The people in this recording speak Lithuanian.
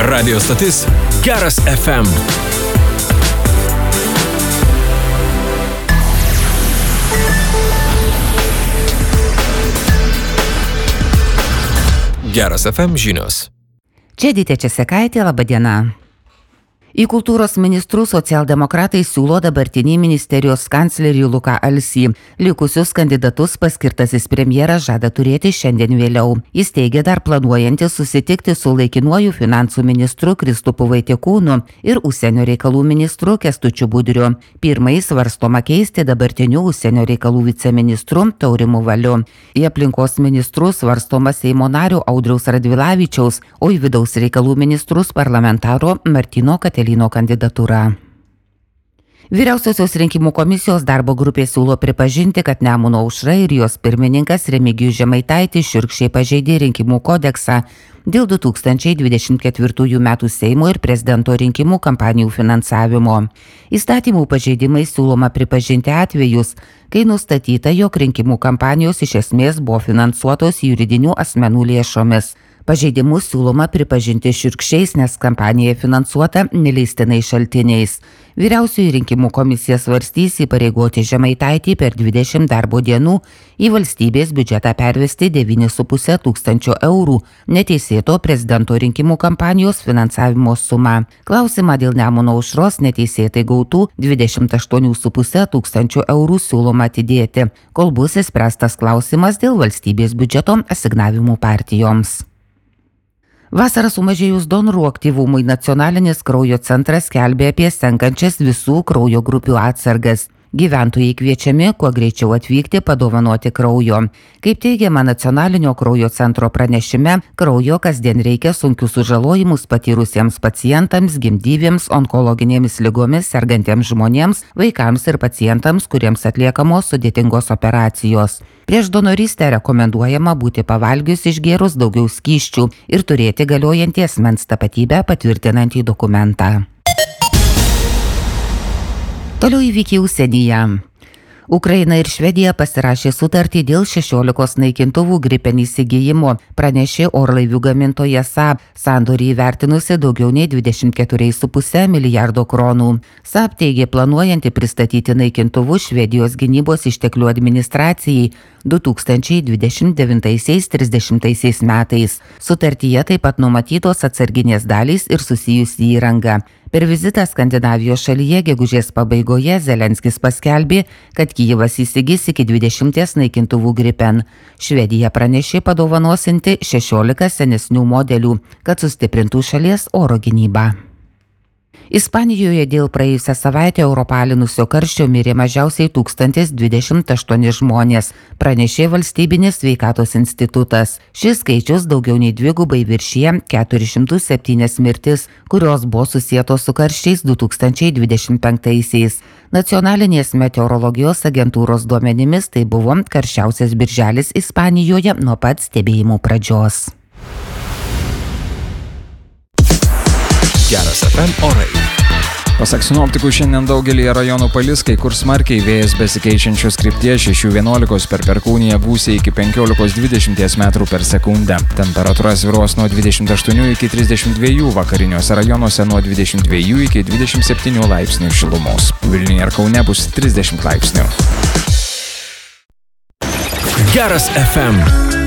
Radio stotis Geras FM. Geras FM žinios. Čia Dytė Česekaitė, laba diena. Į kultūros ministrus socialdemokratai siūlo dabartinį ministerijos kanclerį Luką Alsį. Likusius kandidatus paskirtasis premjeras žada turėti šiandien vėliau. Jis teigia dar planuojantis susitikti su laikinuoju finansų ministru Kristupu Vaitekūnu ir užsienio reikalų ministru Kęstučiu Budriu. Pirmąjį svarstoma keisti dabartiniu užsienio reikalų viceministru Taurimu Valiu. Į aplinkos ministrus svarstoma Seimo nario Audriaus Radvilavičiaus, o į vidaus reikalų ministrus parlamentaro Martyno Katelino kandidatūra. Vyriausiosios rinkimų komisijos darbo grupė siūlo pripažinti, kad Nemuno aušra ir jos pirmininkas Remigijus Žemaitaitis šiurkščiai pažeidė rinkimų kodeksą dėl 2024 metų Seimo ir prezidento rinkimų kampanijų finansavimo. Įstatymų pažeidimai siūloma pripažinti atvejus, kai nustatyta, jog rinkimų kampanijos iš esmės buvo finansuotos juridinių asmenų lėšomis. Pažeidimus siūloma pripažinti šiurkščiais, nes kampanija finansuota neleistinais šaltiniais. Vyriausioji rinkimų komisija svarstys įpareigoti Žemaitaitį per 20 darbo dienų į valstybės biudžetą pervesti 9,5 tūkstančio eurų neteisėto prezidento rinkimų kampanijos finansavimo sumą. Klausimą dėl Nemuno aušros neteisėtai gautų 28,5 tūkstančių eurų siūloma atidėti, kol bus išspręstas klausimas dėl valstybės biudžeto asignavimų partijoms. Vasarą sumažėjus donorų aktyvumui Nacionalinis kraujo centras skelbė apie senkančias visų kraujo grupių atsargas. Gyventojai kviečiami kuo greičiau atvykti padovanoti kraujo. Kaip teigiama Nacionalinio kraujo centro pranešime, kraujo kasdien reikia sunkius sužalojimus patyrusiems pacientams, gimdyvėms, onkologinėmis ligomis sergantiems žmonėms, vaikams ir pacientams, kuriems atliekamos sudėtingos operacijos. Prieš donorystę rekomenduojama būti pavalgius, išgėrus daugiau skysčių ir turėti galiojantį asmens tapatybę patvirtinantį dokumentą. Toliau įvykiai užsienyje. Ukraina ir Švedija pasirašė sutartį dėl 16 naikintuvų Gripen įsigijimo, pranešė orlaivių gamintoja Saab, sandorį įvertinusi daugiau nei 24,5 milijardo kronų. Saab teigė planuojanti pristatyti naikintuvus Švedijos gynybos išteklių administracijai 2029-30 metais. Sutartyje taip pat numatytos atsarginės dalys ir susijusi įranga. Per vizitą Skandinavijos šalyje gegužės pabaigoje Zelenskis paskelbė, kad Kijevas įsigys iki 20 naikintuvų Gripen. Švedija pranešė padovanosinti 16 senesnių modelių, kad sustiprintų šalies oro gynybą. Ispanijoje dėl praėjusią savaitę europalinusio karščio mirė mažiausiai 1028 žmonės, pranešė Valstybinis sveikatos institutas. Šis skaičius daugiau nei dvigubai viršija 407 mirtis, kurios buvo susietos su karščiais 2025-aisiais. Nacionalinės meteorologijos agentūros duomenimis tai buvo karščiausias birželis Ispanijoje nuo pat stebėjimų pradžios. Geras FM orai. Pasak sinoptikų, šiandien daugelį rajonų palis, kai kur smarkiai, vėjas besikeičiančios krypties 6–11 per Perkūniją, gūsiai iki 15–20 metrų per sekundę. Temperatūra svyruos nuo 28 iki 32, vakariniuose rajonuose nuo 22 iki 27 laipsnių šilumos. Vilniuje ir Kaune bus 30 laipsnių. Geras FM.